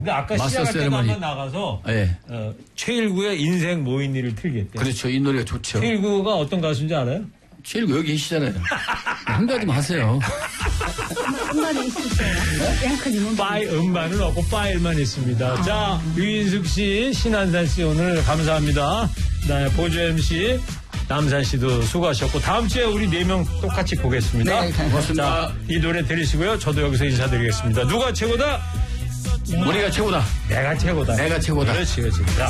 근데 아까 마스터 시작할 때도 세레머니. 한번 나가서 네. 최일구의 인생 모인이를 틀겠대. 그렇죠. 이 노래가 좋죠. 최일구가 어떤 가수인지 알아요? 최일구 여기 계시잖아요. 한 가지만 하세요. 엄마는 있으세요? 양크님은 음반은 없고 파일만 있습니다. 자, 유인숙 씨, 신한산 씨 오늘 감사합니다. 네, 보조 MC 남산 씨도 수고하셨고 다음 주에 우리 4명 똑같이 보겠습니다. 네, 고맙습니다. 자, 이 노래 들으시고요. 저도 여기서 인사드리겠습니다. 누가 최고다? 우리가 최고다. 내가 최고다. 내가 최고다. 그렇지, 그렇지. 자.